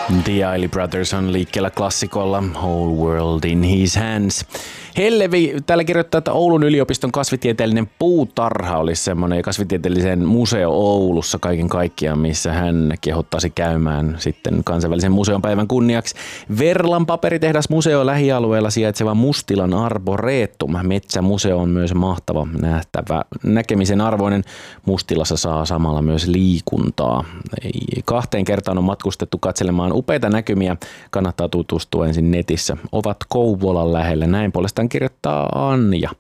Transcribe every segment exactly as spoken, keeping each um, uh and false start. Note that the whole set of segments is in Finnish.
The Isley Brothers on liikkeellä klassikolla Whole World in His Hands. Hellevi täällä kirjoittaa, että Oulun yliopiston kasvitieteellinen puutarha olisi semmoinen ja kasvitieteellisen museo Oulussa kaiken kaikkiaan, missä hän kehottaisi käymään sitten kansainvälisen museon päivän kunniaksi. Verlan paperitehdas museo lähialueella sijaitseva Mustilan Arboretum. Metsämuseo on myös mahtava nähtävä, näkemisen arvoinen. Mustilassa saa samalla myös liikuntaa. Kahteen kertaan on matkustettu katselemaan upeita näkymiä. Kannattaa tutustua ensin netissä. Ovat Kouvolan lähellä. Näin puolestaan kirjoittaa Anja.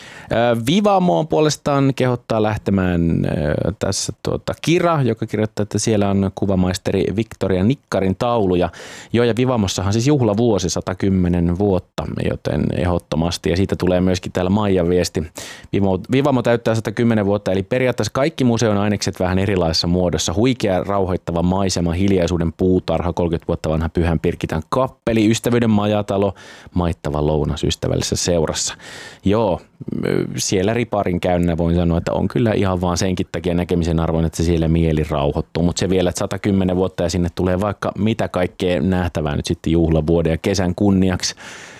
Vivamo puolestaan kehottaa lähtemään tässä tuota Kira, joka kirjoittaa, että siellä on kuvamaisteri Victoria Nikkarin tauluja. Joo, ja Vivamossahan siis juhlavuosi sata kymmenen vuotta, joten ehdottomasti. Ja siitä tulee myöskin täällä Maijan viesti. Vivamo, Vivamo täyttää sata kymmenen vuotta, eli periaatteessa kaikki museon ainekset vähän erilaisessa muodossa. Huikea, rauhoittava maisema, hiljaisuuden puutarha, kolmekymmentä vuotta vanha Pyhän Pirkitän kappeli, ystävyyden majatalo, maittava lounas ystävällisessä seurassa. Joo, siellä riparin käynnä voin sanoa, että on kyllä ihan vaan senkin takia näkemisen arvoinen, että se siellä mieli rauhoittuu. Mutta se vielä, että sata kymmenen vuotta ja sinne tulee vaikka mitä kaikkea nähtävää nyt sitten juhlavuoden ja kesän kunniaksi.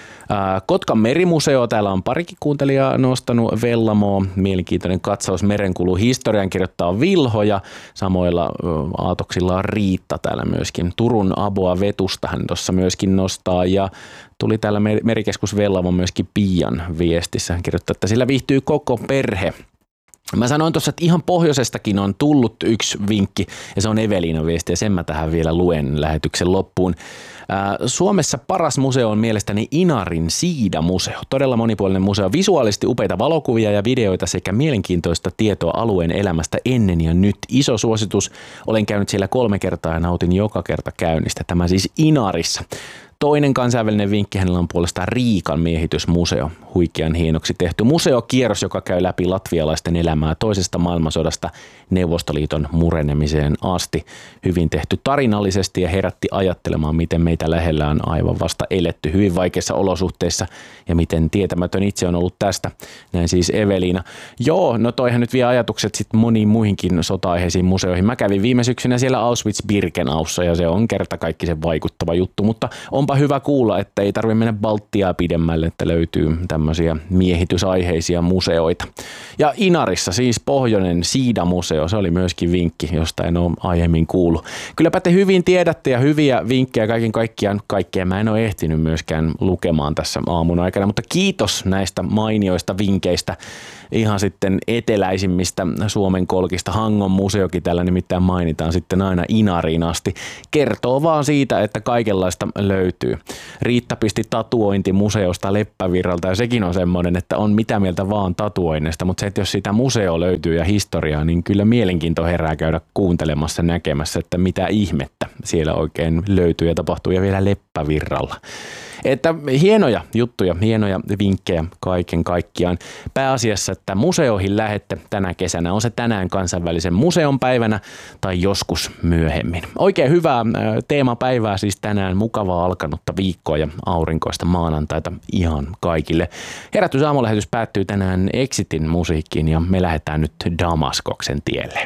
Kotkan merimuseo, täällä on parikin kuuntelijaa nostanut Vellamoa, mielenkiintoinen katsaus merenkulun historian, kirjoittaa Vilho ja samoilla aatoksilla on Riitta täällä myöskin. Turun Aboa Vetusta hän tuossa myöskin nostaa ja tuli täällä merikeskus Vellamo myöskin Pian viestissä, hän kirjoittaa, että sillä viihtyy koko perhe. Mä sanoin tuossa, että ihan pohjoisestakin on tullut yksi vinkki ja se on Eveliinan viesti ja sen mä tähän vielä luen lähetyksen loppuun. Suomessa paras museo on mielestäni Inarin Siidamuseo. Todella monipuolinen museo, visuaalisesti upeita valokuvia ja videoita sekä mielenkiintoista tietoa alueen elämästä ennen ja nyt. Iso suositus. Olen käynyt siellä kolme kertaa ja nautin joka kerta käynnistä. Tämä siis Inarissa. Toinen kansainvälinen vinkki hänellä on puolestaan Riikan miehitysmuseo. Huikean hienoksi tehty museokierros, joka käy läpi latvialaisten elämää toisesta maailmansodasta Neuvostoliiton murenemiseen asti. Hyvin tehty tarinallisesti ja herätti ajattelemaan, miten meitä lähellä on aivan vasta eletty hyvin vaikeissa olosuhteissa ja miten tietämätön itse on ollut tästä. Näin siis Eveliina. Joo, no toihan nyt vie ajatukset sitten moniin muihinkin sota-aiheisiin museoihin. Mä kävin viime syksynä siellä Auschwitz-Birkenaussa ja se on kertakaikkisen vaikuttava juttu, mutta onpa hyvä kuulla, että ei tarvitse mennä Baltiaa pidemmälle, että löytyy tämmöisiä miehitysaiheisia museoita. Ja Inarissa siis pohjoinen Siidamuseo, se oli myöskin vinkki, josta en ole aiemmin kuullut. Kylläpä te hyvin tiedätte ja hyviä vinkkejä kaiken kaikkiaan. Kaikkea mä en ole ehtinyt myöskään lukemaan tässä aamun aikana, mutta kiitos näistä mainioista vinkkeistä. Ihan sitten eteläisimmistä Suomen kolkista. Hangon museokin täällä nimittäin mainitaan sitten aina Inariin asti. Kertoo vaan siitä, että kaikenlaista löytyy. Riitta pisti tatuointimuseosta Leppävirralta ja sekin on semmoinen, että on mitä mieltä vaan tatuoinnista, mutta se, että jos sitä museo löytyy ja historiaa, niin kyllä mielenkiinto herää käydä kuuntelemassa näkemässä, että mitä ihmettä siellä oikein löytyy ja tapahtuu ja vielä Leppävirralla. Että hienoja juttuja, hienoja vinkkejä kaiken kaikkiaan. Pääasiassa, että museoihin lähette tänä kesänä. On se tänään kansainvälisen museon päivänä tai joskus myöhemmin. Oikein hyvää teemapäivää siis tänään. Mukavaa alkanutta viikkoa ja aurinkoista maanantaita ihan kaikille. Herätysaamulähetys päättyy tänään Exitin musiikkiin ja me lähdetään nyt Damaskoksen tielle.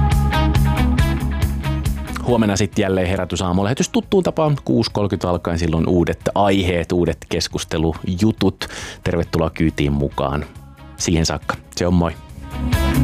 Huomenna sitten jälleen herätysaamulähetys tuttuun tapaan kuusi kolmekymmentä alkaen, silloin uudet aiheet, uudet keskustelujutut. Tervetuloa kyytiin mukaan. Siihen saakka. Se on moi.